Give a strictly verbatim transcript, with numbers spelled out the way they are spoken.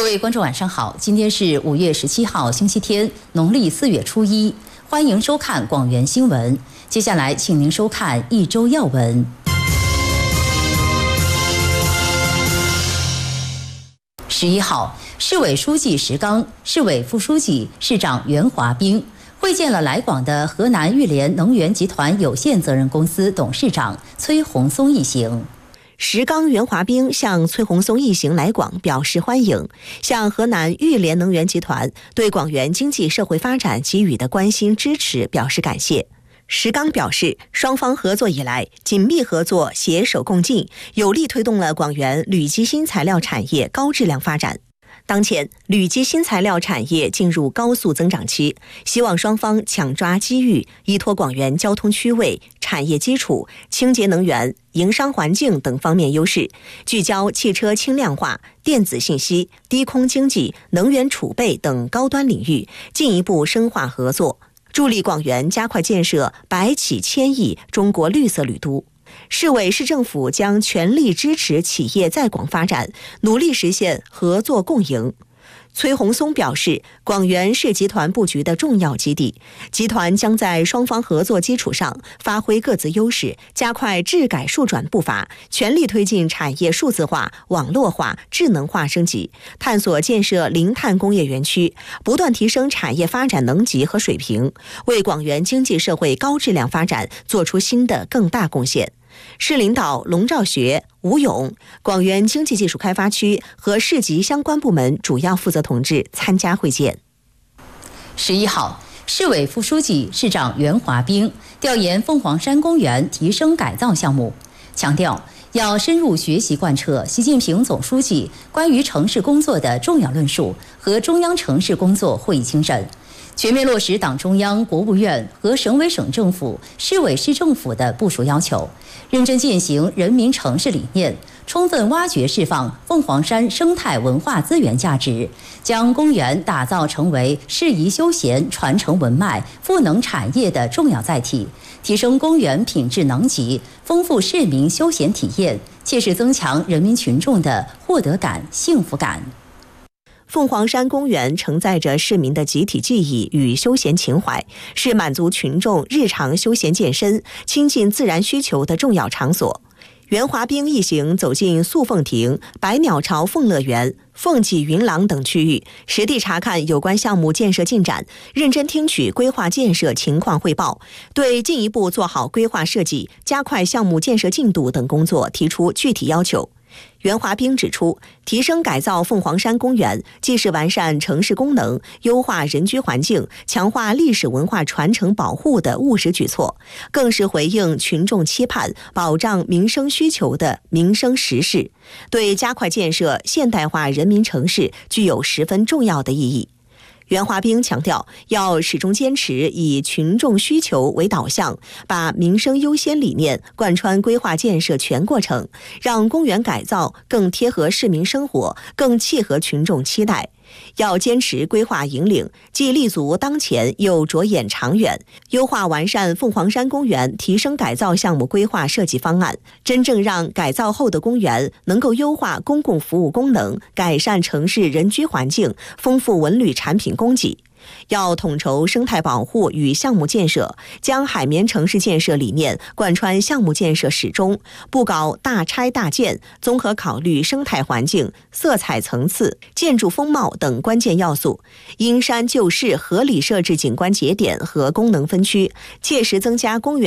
位观众晚上好，今天是五月十七号星期天，农历四月初一，欢迎收看广元新闻。接下来，请您收看一周要闻。十一号，市委书记石刚、市委副书记、市长袁华兵会见了来广的河南玉联能源集团有限责任公司董事长崔洪松一行。 石刚、袁华兵向崔洪松一行来广表示欢迎，向河南玉联能源集团对广元经济社会发展给予的关心支持表示感谢。石刚表示，双方合作以来，紧密合作，携手共进，有力推动了广元铝基新材料产业高质量发展。当前，铝基新材料产业进入高速增长期，希望双方抢抓机遇，依托广元交通区位、产业基础、清洁能源、营商环境等方面优势，聚焦汽车轻量化、电子信息、低空经济、能源储备等高端领域，进一步深化合作，助力广元加快建设百企千亿中国绿色旅都。市委市政府将全力支持企业在广发展，努力实现合作共赢。崔洪松表示，广元是集团布局的重要基地，集团将在双方合作基础上发挥各自优势，加快治改数转步伐，全力推进产业数字化、网络化、智能化升级，探索建设零碳工业园区，不断提升产业发展能级和水平，为广元经济社会高质量发展做出新的更大贡献。市领导龙兆学、吴勇、广元经济技术开发区和市级相关部门主要负责同志参加会见。 十一号，市委副书记、市长袁华兵调研凤凰山公园提升改造项目，强调要深入学习贯彻习近平总书记关于城市工作的重要论述和中央城市工作会议精神，全面落实党中央、国务院和省委省政府、市委市政府的部署要求，认真践行人民城市理念，充分挖掘释放凤凰山生态文化资源价值，将公园打造成为适宜休闲、传承文脉、赋能产业的重要载体，提升公园品质能级，丰富市民休闲体验，切实增强人民群众的获得感、幸福感。 凤凰山公园承载着市民的集体记忆与休闲情怀，是满足群众日常休闲健身、亲近自然需求的重要场所。袁华兵一行走进素凤亭、百鸟巢凤乐园、凤脊云廊等区域，实地查看有关项目建设进展，认真听取规划建设情况汇报，对进一步做好规划设计、加快项目建设进度等工作提出具体要求。袁华兵指出，提升改造凤凰山公园既是完善城市功能、优化人居环境、强化历史文化传承保护的务实举措，更是回应群众期盼、保障民生需求的民生实事，对加快建设现代化人民城市具有十分重要的意义。袁华兵强调，要始终坚持以群众需求为导向，把民生优先理念贯穿规划建设全过程，让公园改造更贴合市民生活，更契合群众期待。要坚持规划引领，既立足当前又着眼长远，优化完善凤凰山公园提升改造项目规划设计方案，真正让改造后的公园能够优化公共服务功能，改善城市人居环境，丰富文旅产品供给。要统筹生态保护与项目建设，将海绵城市建设理念贯穿项目建设始终，不搞大拆大建，综合考虑生态环境、色彩层次、建筑风貌等关键要素，因山就势，合理设置景观节点和功能分区，切实增加公园